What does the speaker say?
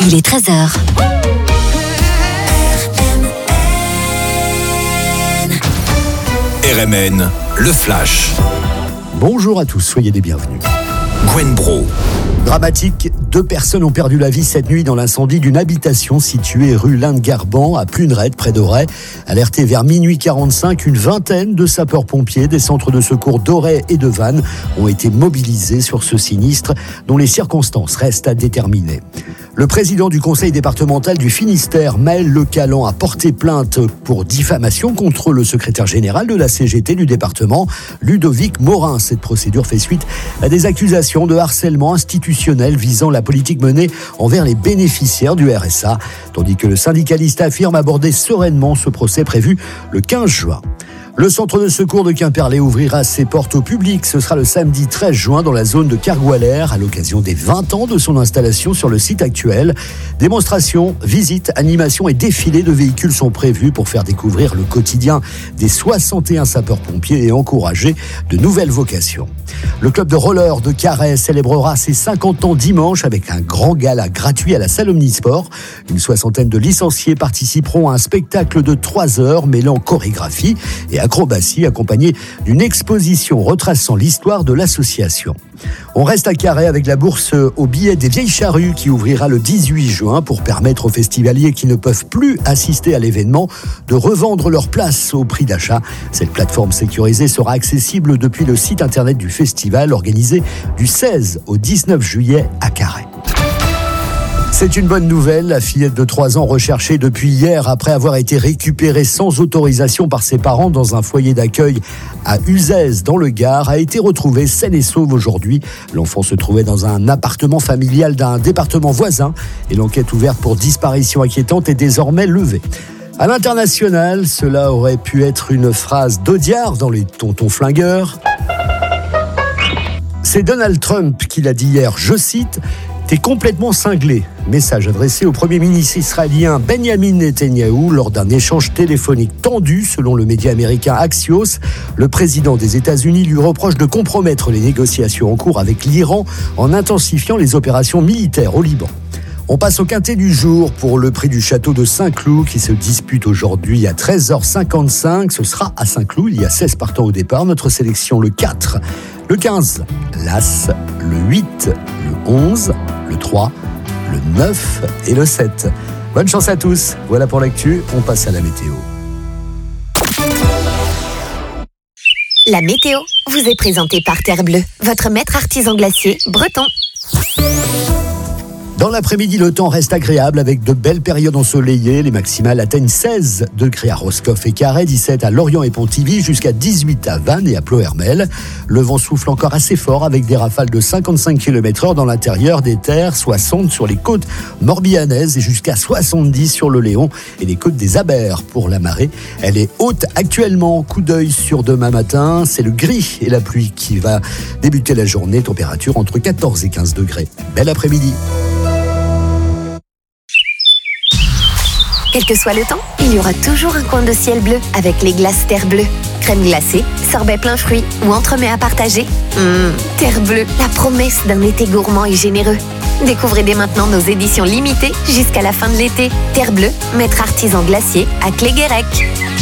il est 13h. RMN, le Flash. Bonjour à tous, soyez les bienvenus. Gwen Bro. Dramatique, 2 personnes ont perdu la vie cette nuit dans l'incendie d'une habitation située rue Linde-Garban à Pluneret, près d'Auray. Alertés vers minuit 45, une vingtaine de sapeurs-pompiers des centres de secours d'Auray et de Vannes ont été mobilisés sur ce sinistre dont les circonstances restent à déterminer. Le président du conseil départemental du Finistère, Maël Lecalan, a porté plainte pour diffamation contre le secrétaire général de la CGT du département, Ludovic Morin. Cette procédure fait suite à des accusations de harcèlement institutionnel visant la politique menée envers les bénéficiaires du RSA, tandis que le syndicaliste affirme aborder sereinement ce procès prévu le 15 juin. Le centre de secours de Quimperlé ouvrira ses portes au public. Ce sera le samedi 13 juin dans la zone de Cargoualère à l'occasion des 20 ans de son installation sur le site actuel. Démonstrations, visites, animations et défilés de véhicules sont prévus pour faire découvrir le quotidien des 61 sapeurs-pompiers et encourager de nouvelles vocations. Le club de roller de Carhaix célébrera ses 50 ans dimanche avec un grand gala gratuit à la salle Omnisport. Une 60aine de licenciés participeront à un spectacle de 3 heures mêlant chorégraphie et acrobatie accompagnée d'une exposition retraçant l'histoire de l'association. On reste à Carhaix avec la bourse aux billets des Vieilles Charrues qui ouvrira le 18 juin pour permettre aux festivaliers qui ne peuvent plus assister à l'événement de revendre leur place au prix d'achat. Cette plateforme sécurisée sera accessible depuis le site internet du festival organisé du 16 au 19 juillet à Carhaix. C'est une bonne nouvelle, la fillette de 3 ans recherchée depuis hier après avoir été récupérée sans autorisation par ses parents dans un foyer d'accueil à Uzès dans le Gard a été retrouvée saine et sauve aujourd'hui. L'enfant se trouvait dans un appartement familial d'un département voisin et l'enquête ouverte pour disparition inquiétante est désormais levée. À l'international, cela aurait pu être une phrase d'Audiard dans les tontons flingueurs. C'est Donald Trump qui l'a dit hier, je cite « T'es complètement cinglé ». Message adressé au Premier ministre israélien Benjamin Netanyahou lors d'un échange téléphonique tendu selon le média américain Axios. Le président des États-Unis lui reproche de compromettre les négociations en cours avec l'Iran en intensifiant les opérations militaires au Liban. On passe au quintet du jour pour le prix du château de Saint-Cloud qui se dispute aujourd'hui à 13h55. Ce sera à Saint-Cloud, il y a 16 partants au départ. Notre sélection le 4, le 15, l'As, le 8, le 11, le 3, le 9 et le 7. Bonne chance à tous. Voilà pour l'actu, on passe à la météo. La météo vous est présentée par Terre Bleue, votre maître artisan glacier breton. Dans l'après-midi, le temps reste agréable avec de belles périodes ensoleillées. Les maximales atteignent 16 degrés à Roscoff et Carhaix, 17 à Lorient et Pontivy, jusqu'à 18 à Vannes et à Ploërmel. Le vent souffle encore assez fort avec des rafales de 55 km/h dans l'intérieur des terres, 60 sur les côtes morbihanaises et jusqu'à 70 sur le Léon et les côtes des Abers. Pour la marée, elle est haute actuellement. Coup d'œil sur demain matin, c'est le gris et la pluie qui va débuter la journée. Température entre 14 et 15 degrés. Bel après-midi. Quel que soit le temps, il y aura toujours un coin de ciel bleu avec les glaces Terre Bleue. Crème glacée, sorbet plein fruits ou entremets à partager. Terre Bleue, la promesse d'un été gourmand et généreux. Découvrez dès maintenant nos éditions limitées jusqu'à la fin de l'été. Terre Bleue, maître artisan glacier à Cléguérec.